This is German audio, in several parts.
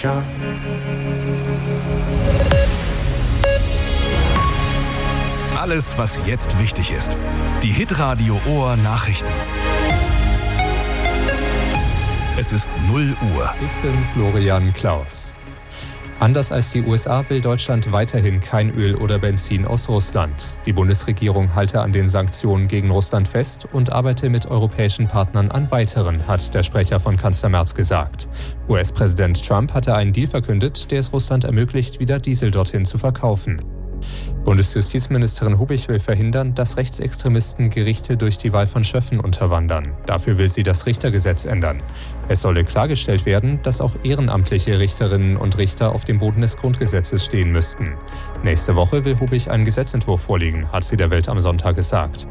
Ja. Alles, was jetzt wichtig ist. Die Hitradio Ohr Nachrichten. Es ist 0 Uhr. Ich bin Florian Klaus. Anders als die USA will Deutschland weiterhin kein Öl oder Benzin aus Russland. Die Bundesregierung halte an den Sanktionen gegen Russland fest und arbeite mit europäischen Partnern an weiteren, hat der Sprecher von Kanzler Merz gesagt. US-Präsident Trump hatte einen Deal verkündet, der es Russland ermöglicht, wieder Diesel dorthin zu verkaufen. Bundesjustizministerin Hubich will verhindern, dass Rechtsextremisten Gerichte durch die Wahl von Schöffen unterwandern. Dafür will sie das Richtergesetz ändern. Es solle klargestellt werden, dass auch ehrenamtliche Richterinnen und Richter auf dem Boden des Grundgesetzes stehen müssten. Nächste Woche will Hubich einen Gesetzentwurf vorlegen, hat sie der Welt am Sonntag gesagt.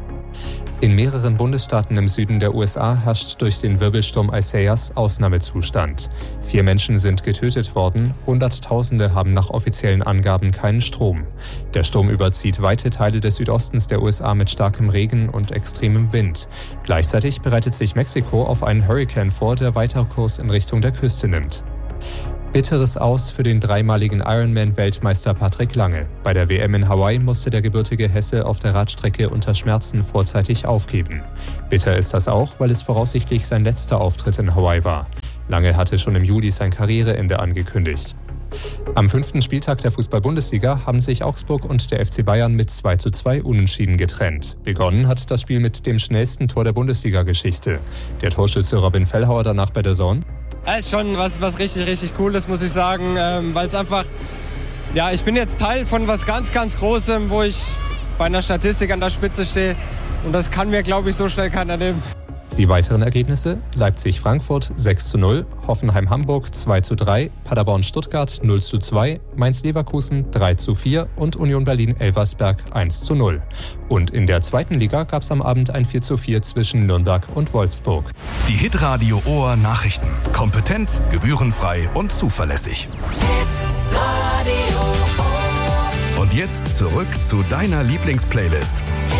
In mehreren Bundesstaaten im Süden der USA herrscht durch den Wirbelsturm Isaias Ausnahmezustand. 4 Menschen sind getötet worden, Hunderttausende haben nach offiziellen Angaben keinen Strom. Der Sturm überzieht weite Teile des Südostens der USA mit starkem Regen und extremem Wind. Gleichzeitig bereitet sich Mexiko auf einen Hurrikan vor, der weiter Kurs in Richtung der Küste nimmt. Bitteres Aus für den dreimaligen Ironman-Weltmeister Patrick Lange. Bei der WM in Hawaii musste der gebürtige Hesse auf der Radstrecke unter Schmerzen vorzeitig aufgeben. Bitter ist das auch, weil es voraussichtlich sein letzter Auftritt in Hawaii war. Lange hatte schon im Juli sein Karriereende angekündigt. Am 5. Spieltag der Fußball-Bundesliga haben sich Augsburg und der FC Bayern mit 2:2 unentschieden getrennt. Begonnen hat das Spiel mit dem schnellsten Tor der Bundesliga-Geschichte. Der Torschütze Robin Fellhauer danach bei der DAZN. Es ist schon was richtig, richtig Cooles, muss ich sagen, weil es einfach, ja, ich bin jetzt Teil von was ganz, ganz Großem, wo ich bei einer Statistik an der Spitze stehe und das kann mir, glaube ich, so schnell keiner nehmen. Die weiteren Ergebnisse: Leipzig-Frankfurt 6:0, Hoffenheim-Hamburg 2:3, Paderborn-Stuttgart 0:2, Mainz-Leverkusen 3:4 und Union Berlin-Elversberg 1:0. Und in der zweiten Liga gab es am Abend ein 4:4 zwischen Nürnberg und Wolfsburg. Die Hitradio Ohr Nachrichten. Kompetent, gebührenfrei und zuverlässig. Hitradio Ohr. Und jetzt zurück zu deiner Lieblingsplaylist.